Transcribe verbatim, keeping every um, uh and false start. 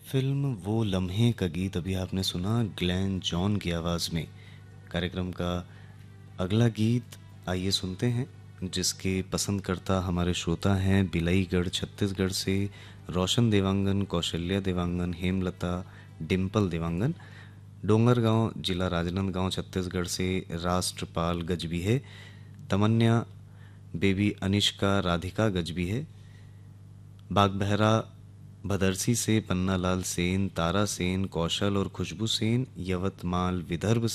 Film वो लम्हे का गीत अभी आपने सुना ग्लेन जॉन की आवाज़ में। कार्यक्रम का अगला गीत आइए सुनते हैं, जिसके पसंद करता हमारे श्रोता हैं बिलईगढ़ छत्तीसगढ़ से रोशन देवांगन, कौशल्या देवांगन, हेमलता, डिम्पल देवांगन। डोंगरगांव जिला राजनांदगांव छत्तीसगढ़ से राष्ट्रपाल गजबी है, तमन्या बेबी अनिष्का राधिका गजबी है। बागबहरा भदरसी से पन्नालाल सेन, तारा सेन, कौशल और खुशबू सेन, यवतमाल विदर्भ